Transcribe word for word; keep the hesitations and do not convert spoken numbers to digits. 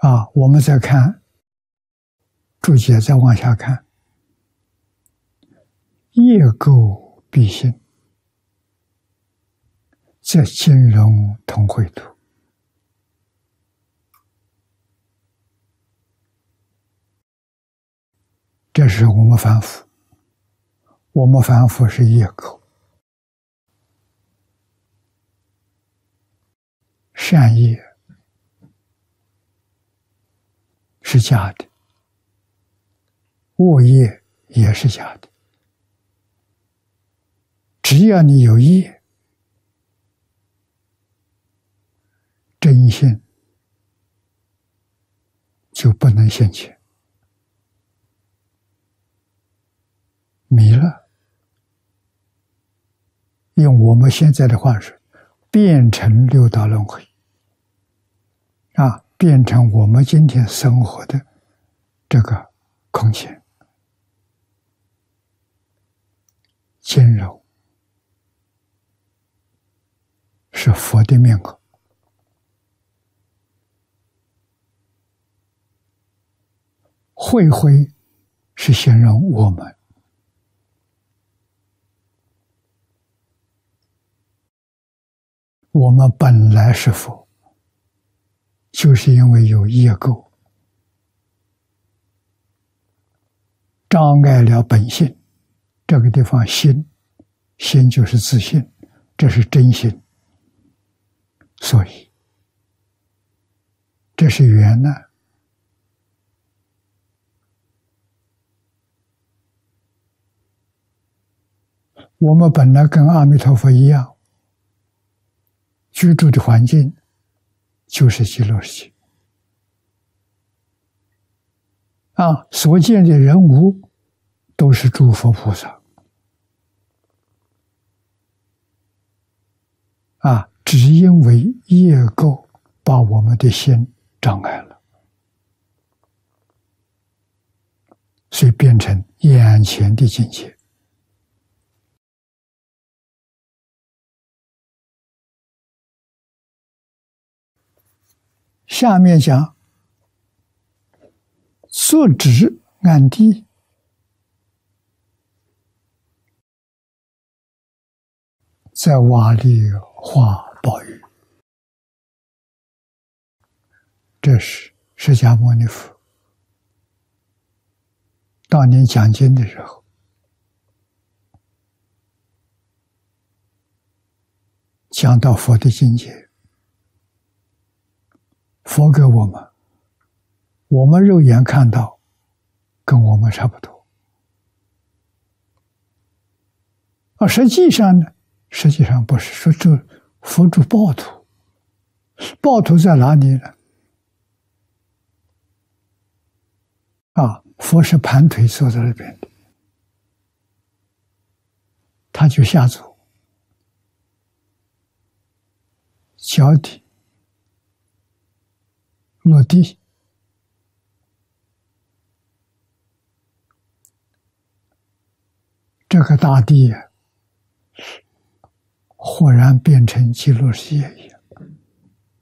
啊，我们再看注解，再往下看，业垢必性，则金融同秽土。这是我们凡夫，我们凡夫是业垢，善业是假的，恶业也是假的。只要你有业，真心就不能现前，迷了。用我们现在的话说，变成六道轮回啊，变成我们今天生活的这个空间。金柔是佛的面孔，慧慧是形容我们。我们本来是佛，就是因为有业垢，障碍了本性。这个地方心，心就是自信，这是真心，所以这是缘呢。我们本来跟阿弥陀佛一样，居住的环境就是极乐世界啊，所见的人物都是诸佛菩萨啊，只因为业垢把我们的心障碍了，所以变成眼前的境界。下面讲坐直安地，在瓦砾化宝玉。这是释迦牟尼佛当年讲经的时候，讲到佛的境界，佛给我们，我们肉眼看到跟我们差不多，而实际上呢，实际上不是，说这佛住报土，报土在哪里呢？啊，佛是盘腿坐在那边的，他就下走，脚底落地，这个大地啊，豁然变成极乐世界一样。